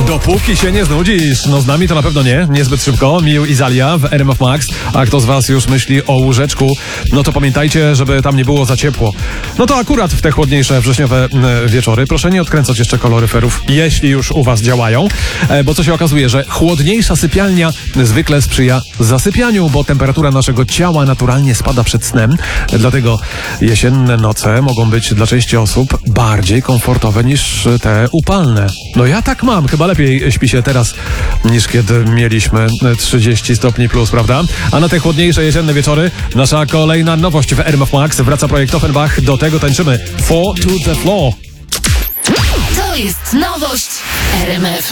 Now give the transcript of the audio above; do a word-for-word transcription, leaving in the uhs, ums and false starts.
Dopóki się nie znudzisz. No z nami to na pewno nie, niezbyt szybko. Miu i Zalia w R M F Max. A kto z was już myśli o łóżeczku, no to pamiętajcie, żeby tam nie było za ciepło. No to akurat w te chłodniejsze wrześniowe e, wieczory proszę nie odkręcać jeszcze koloryferów, jeśli już u was działają. E, bo co się okazuje, że chłodniejsza sypialnia zwykle sprzyja zasypianiu, bo temperatura naszego ciała naturalnie spada przed snem. Dlatego jesienne noce mogą być dla części osób bardziej komfortowe niż te upalne. No ja tak mam. Chyba lepiej śpi się teraz niż kiedy mieliśmy trzydzieści stopni plus, prawda? A na te chłodniejsze jesienne wieczory nasza kolejna nowość w R M F Max. Wraca projekt Offenbach. Do tego tańczymy Fall to the Floor. To jest nowość R M F